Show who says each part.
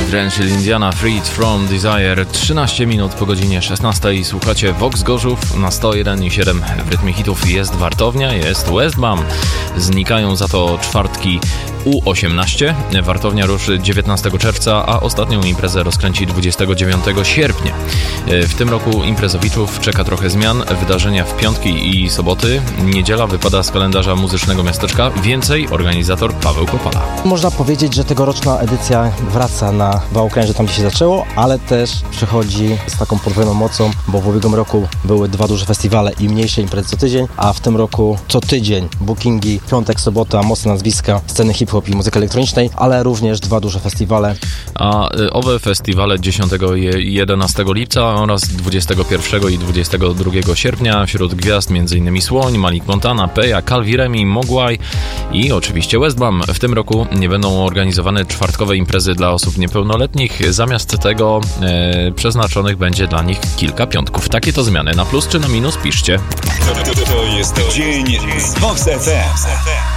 Speaker 1: Drenchill Indiana, Freed from Desire. 13 minut po godzinie 16. Słuchacie Vox Gorzów na 101,7 w rytmie hitów. Jest Wartownia, jest Westbam. Znikają za to czwartki U18. Wartownia ruszy 19 czerwca, a ostatnią imprezę rozkręci 29 sierpnia. W tym roku imprezowiczów czeka trochę zmian. Wydarzenia w piątki i soboty. Niedziela wypada z kalendarza muzycznego miasteczka. Więcej organizator Paweł Kopala.
Speaker 2: Można powiedzieć, że tegoroczna edycja wraca na Wałkręże, tam gdzie się zaczęło, ale też przychodzi z taką podwójną mocą, bo w ubiegłym roku były dwa duże festiwale i mniejsze imprezy co tydzień, a w tym roku co tydzień bookingi, piątek, sobota, mocne nazwiska sceny hip-hop i muzyki elektronicznej, ale również dwa duże festiwale.
Speaker 1: A owe festiwale 10 i 11 lipca oraz 21 i 22 sierpnia wśród gwiazd m.in. Słoń, Malik Montana, Peja, Calvi Remi, Mogwai i oczywiście Westbam. W tym roku nie będą organizowane czwartkowe imprezy dla osób niepełnoletnich. Zamiast tego przeznaczonych będzie dla nich kilka piątków. Takie to zmiany. Na plus czy na minus piszcie.
Speaker 3: To jest dzień z Vox FM.